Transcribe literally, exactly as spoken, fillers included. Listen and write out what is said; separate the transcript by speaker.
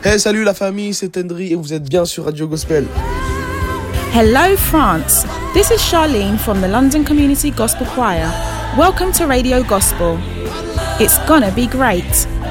Speaker 1: Hey, salut la famille, c'est Tendry et vous êtes bien sur Radio Gospel.
Speaker 2: Hello France, this is Charlene from the London Community Gospel Choir. Welcome to Radio Gospel. It's gonna be great.